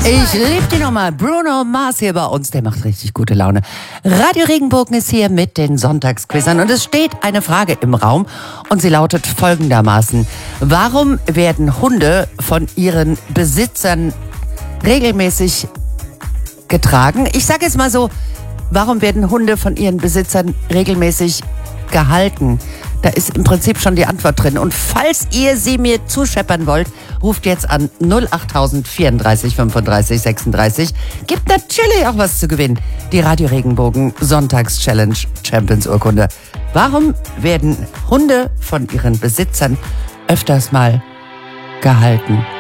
Ich liebe die Nummer. Bruno Mars hier bei uns, der macht richtig gute Laune. Radio Regenbogen ist hier mit den Sonntagsquizern und es steht eine Frage im Raum und sie lautet folgendermaßen. Warum werden Hunde von ihren Besitzern regelmäßig getragen? Ich sage es mal so, warum werden Hunde von ihren Besitzern regelmäßig gehalten? Da ist im Prinzip schon die Antwort drin. Und falls ihr sie mir zuscheppern wollt, ruft jetzt an 08000 34 35 36. Gibt natürlich auch was zu gewinnen. Die Radio Regenbogen Sonntags-Challenge Champions Urkunde. Warum werden Hunde von ihren Besitzern öfters mal gehalten?